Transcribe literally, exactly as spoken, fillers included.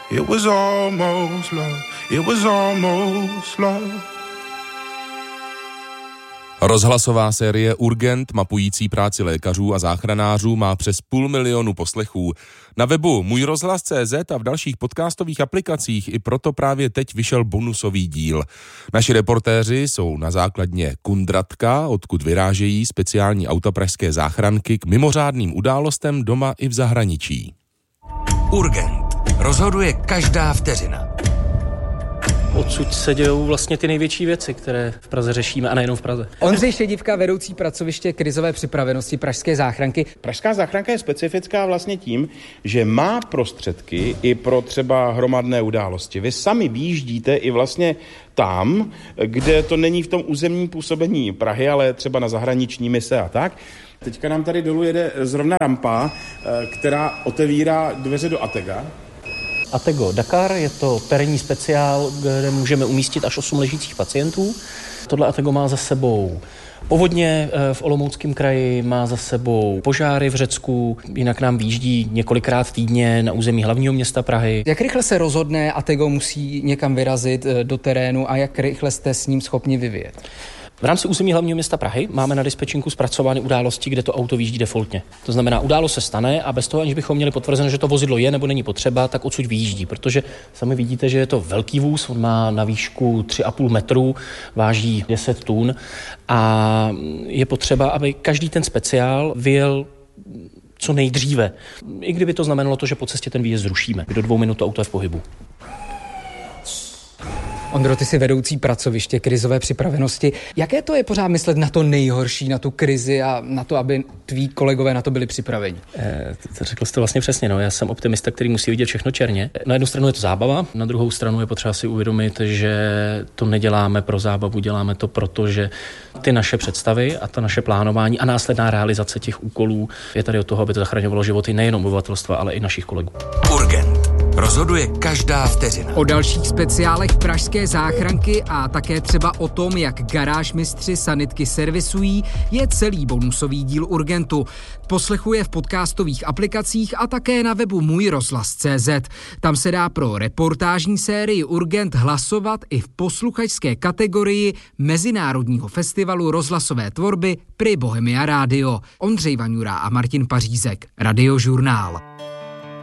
It was almost love. It was almost love. Rozhlasová série Urgent, mapující práci lékařů a záchranářů, má přes půl milionu poslechů. Na webu Můj rozhlas tečka cé zet a v dalších podcastových aplikacích i proto právě teď vyšel bonusový díl. Naši reportéři jsou na základně Kundratka, odkud vyrážejí speciální auta pražské záchranky k mimořádným událostem doma i v zahraničí. Urgent. Rozhoduje každá vteřina. Odsud se dějou vlastně ty největší věci, které v Praze řešíme, a nejenom v Praze. Ondřej Šedivka, vedoucí pracoviště krizové připravenosti pražské záchranky. Pražská záchranka je specifická vlastně tím, že má prostředky i pro třeba hromadné události. Vy sami výjíždíte i vlastně tam, kde to není v tom územním působení Prahy, ale třeba na zahraniční mise a tak. Teďka nám tady dolů jede zrovna rampa, která otevírá dveře do Atega. Atego Dakar je to terénní speciál, kde můžeme umístit až osm ležících pacientů. Tohle Atego má za sebou povodně v Olomouckém kraji, má za sebou požáry v Řecku, jinak nám výjíždí několikrát týdně na území hlavního města Prahy. Jak rychle se rozhodne Atego musí někam vyrazit do terénu a jak rychle jste s ním schopni vyvíjet? V rámci území hlavního města Prahy máme na dispečinku zpracovány události, kde to auto výjíždí defaultně. To znamená, událost se stane a bez toho, aniž bychom měli potvrzeno, že to vozidlo je nebo není potřeba, tak odsud vyjíždí, protože sami vidíte, že je to velký vůz, on má na výšku tři a půl metru, váží deset tun a je potřeba, aby každý ten speciál vyjel co nejdříve. I kdyby to znamenalo to, že po cestě ten výjezd zrušíme. Do dvou minut to auto je v pohybu. Ondro, ty jsi vedoucí pracoviště krizové připravenosti. Jaké to je pořád myslet na to nejhorší, na tu krizi a na to, aby tví kolegové na to byli připraveni? Eh, to řekl jste vlastně přesně, no. Já jsem optimista, který musí vidět všechno černě. Na jednu stranu je to zábava, na druhou stranu je potřeba si uvědomit, že to neděláme pro zábavu, děláme to proto, že ty naše představy a ta naše plánování a následná realizace těch úkolů je tady od toho, aby to zachraňovalo životy nejenom obyvatelstva, ale i našich kolegů. Urgent. Rozhoduje každá vteřina. O dalších speciálech pražské záchranky a také třeba o tom, jak garáž mistři sanitky servisují, je celý bonusový díl Urgentu. Poslechuje v podcastových aplikacích a také na webu Můj rozhlas tečka cé zet. Tam se dá pro reportážní sérii Urgent hlasovat i v posluchačské kategorii Mezinárodního festivalu rozhlasové tvorby Pri Bohemia Radio. Ondřej Vaňura a Martin Pařízek, Radiožurnál.